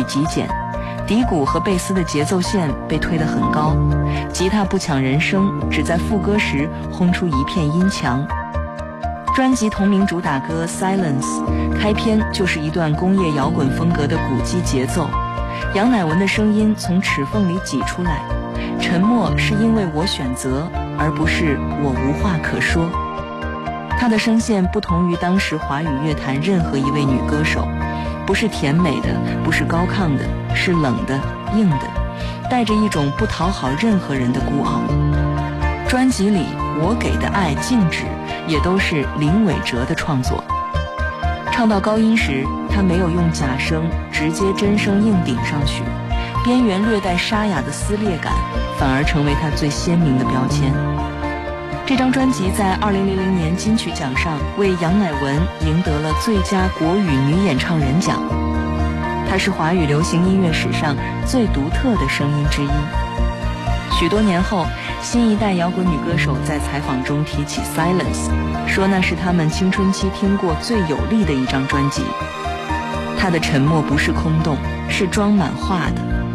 曲极简，笛鼓和贝斯的节奏线被推得很高，吉他不抢人声，只在副歌时轰出一片音墙。专辑同名主打歌 Silence 开篇就是一段工业摇滚风格的鼓机节奏，杨乃文的声音从齿缝里挤出来，沉默是因为我选择，而不是我无话可说。她的声线不同于当时华语乐坛任何一位女歌手，不是甜美的，不是高亢的，是冷的、硬的，带着一种不讨好任何人的孤傲。专辑里我给的爱、静止也都是林伟哲的创作。唱到高音时，他没有用假声，直接真声硬顶上去，边缘略带沙哑的撕裂感反而成为他最鲜明的标签。这张专辑在2000年金曲奖上为杨乃文赢得了最佳国语女演唱人奖，她是华语流行音乐史上最独特的声音之一。许多年后，新一代摇滚女歌手在采访中提起 Silence， 说那是她们青春期听过最有力的一张专辑。她的沉默不是空洞，是装满话的。